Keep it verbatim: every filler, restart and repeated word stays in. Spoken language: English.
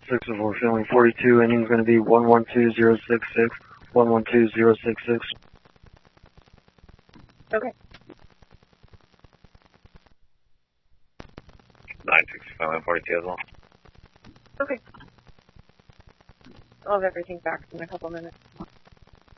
six oh four, feeling forty-two, ending's going to be one one two zero six six, one one two zero six six. Okay. nine six, feeling forty-two as well. Okay. I'll have everything back in a couple minutes.